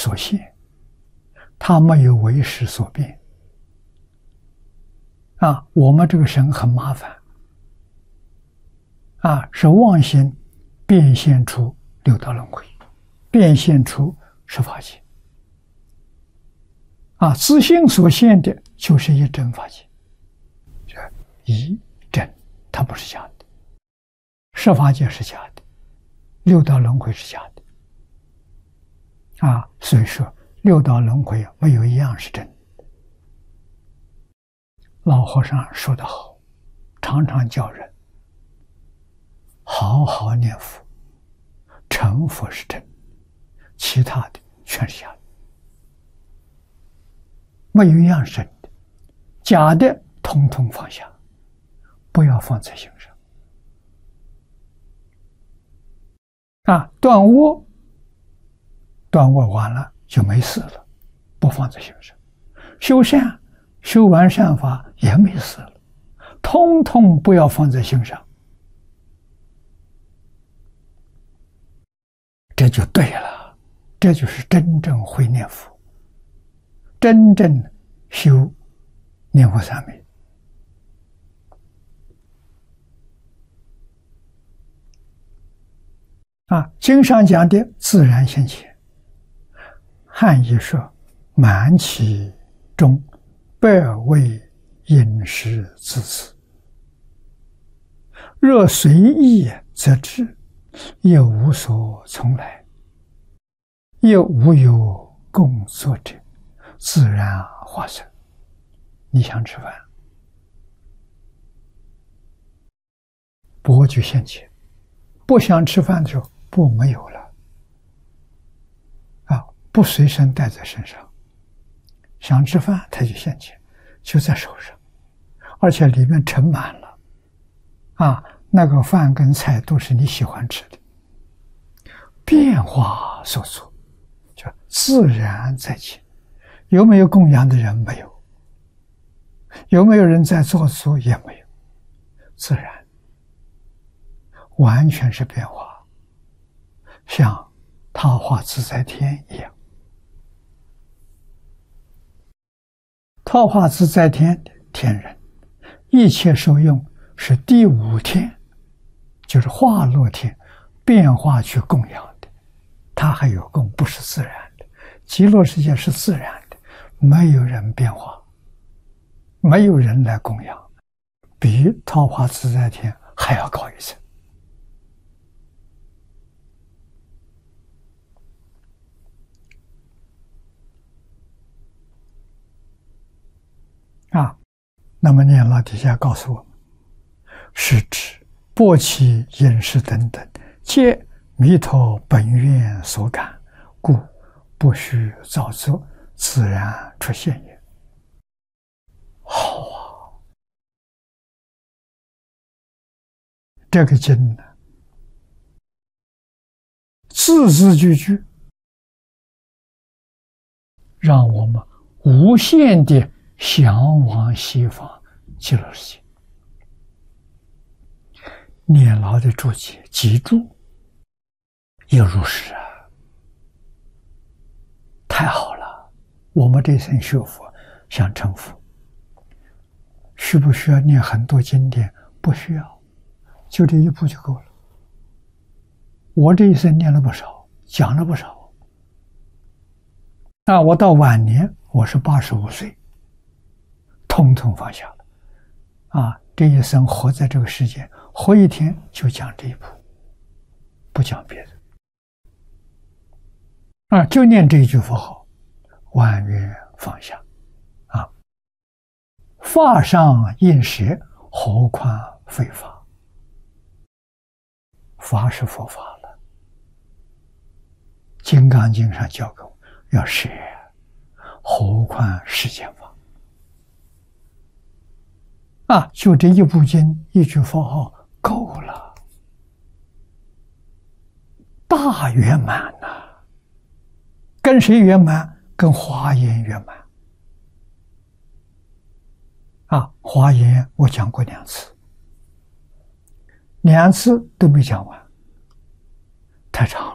所现，它没有为识所变。我们这个身很麻烦，是妄心变现出六道轮回，变现出十法界。自性所现的就是一真法界，一真，它不是假的，十法界是假的，六道轮回是假的。所以说六道轮回没有一样是真的。老和尚说得好，常常叫人好好念佛，成佛是真，其他的全是假的，没有一样是真的，假的统统放下，不要放在心上。断恶完了就没事了，不放在心上。修善，修完善法也没事了，统统不要放在心上，这就对了，这就是真正会念佛，真正修念佛三昧。经上讲的自然现前，汉译说满其中，百味饮食自此，若随意则至，又无所从来，又无有共作者，自然化生。你想吃饭，钵就现前；不想吃饭的时候，钵没有了，不随身带在身上。想吃饭，它就现前，就在手上，而且里面盛满了，那个饭跟菜都是你喜欢吃的，变化所作，就自然在前。有没有供养的人？没有。有没有人在做主？也没有。自然，完全是变化，像他化自在天一样。桃花自在天的天人，一切受用是第五天，就是化乐天变化去供养的，它还有供，不是自然的。极乐世界是自然的，没有人变化，没有人来供养，比桃花自在天还要高一层。那么念老底下告诉我们，是指钵器饮食等等，皆弥陀本愿所感，故不须造作，自然出现也。好这个经呢，字字句句让我们无限的向往西方极乐世界。念老的注解记住也如是太好了。我们这生学佛想成佛，需不需要念很多经典？不需要，就这一部就够了。我这一生念了不少，讲了不少。我到晚年，我是85岁，统统放下了。这一生活在这个世界，活一天就讲这一部，不讲别的。就念这一句佛号，万缘放下。法上应舍，何况非法？法是佛法了。金刚经上教给我要舍，何况世间法？就这一部经，一句佛号够了，大圆满呐！跟谁圆满？跟华严圆满。华严我讲过2次，2次都没讲完，太长